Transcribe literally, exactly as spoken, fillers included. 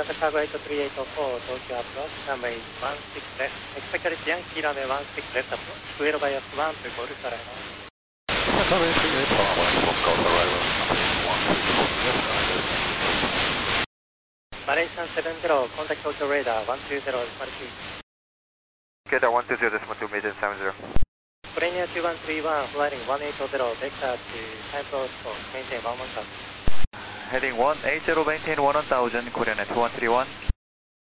Santa Cargo eight three eight four, Tokyo approach, runway one six left. Expect Yankee runway one six left approach, fuel bias one to Golf Carolina. Santa Cargo eight three eight four, one six Golf Carolina, one six left side. Malaysian seven zero, contact Tokyo radar one two zero point two. Radar one two zero point two, Malaysian seven zero. Premier two one three one, flying one eight zero, vector to time approach, maintain one one thousand. Heading one eight zero, maintain one one thousand, Korean two one three one.